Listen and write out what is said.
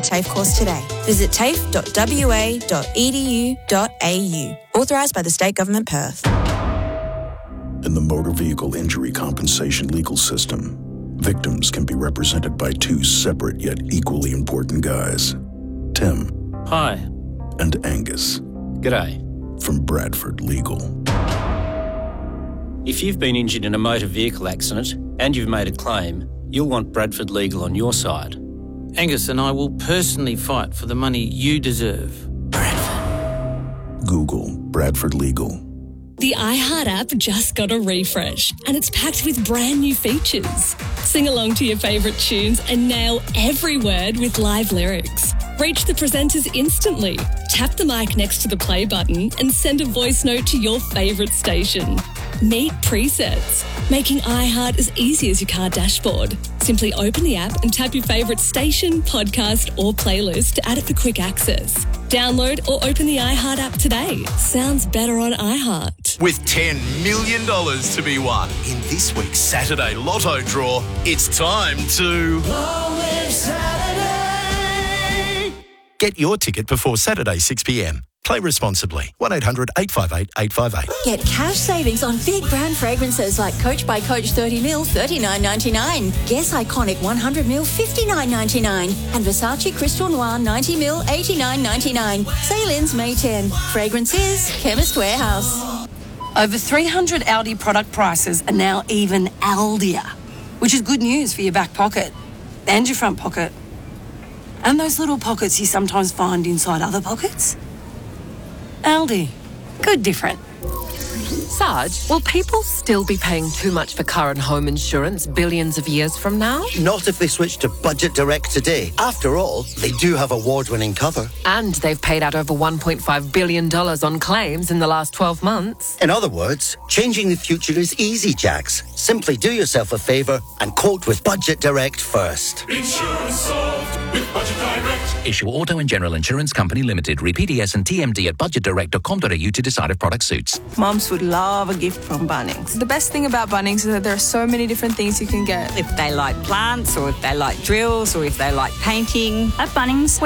your TAFE course today. Visit tafe.wa.edu.au. Authorised by the State Government, Perth. In the motor vehicle injury compensation legal system, victims can be represented by two separate yet equally important guys. Tim. Hi. And Angus. G'day. From Bradford Legal. If you've been injured in a motor vehicle accident and you've made a claim, you'll want Bradford Legal on your side. Angus and I will personally fight for the money you deserve. Bradford. Google Bradford Legal. The iHeart app just got a refresh and it's packed with brand new features. Sing along to your favourite tunes and nail every word with live lyrics. Reach the presenters instantly. Tap the mic next to the play button and send a voice note to your favourite station. Meet presets, making iHeart as easy as your car dashboard. Simply open the app and tap your favourite station, podcast or playlist to add it for quick access. Download or open the iHeart app today. Sounds better on iHeart. With $10 million to be won in this week's Saturday Lotto draw, it's time to... Get your ticket before Saturday 6pm. Play responsibly. 1-800-858-858. Get cash savings on big brand fragrances like Coach by Coach 30ml, $39.99. Guess Iconic 100ml, $59.99. And Versace Crystal Noir 90ml, $89.99. Sale ends May 10. Fragrances, Chemist Warehouse. Over 300 Aldi product prices are now even Aldier, which is good news for your back pocket and your front pocket. And those little pockets you sometimes find inside other pockets. Aldi. Good different. Sarge, will people still be paying too much for car and home insurance billions of years from now? Not if they switch to Budget Direct today. After all, they do have award-winning cover. And they've paid out over $1.5 billion on claims in the last 12 months. In other words, changing the future is easy, Jax. Simply do yourself a favour and quote with Budget Direct first. Insurance solved with Budget Direct. Issue Auto and General Insurance Company Limited. Read PDS and TMD at budgetdirect.com.au to decide if product suits. Mums would love a gift from Bunnings. The best thing about Bunnings is that there are so many different things you can get. If they like plants or if they like drills or if they like painting. At Bunnings,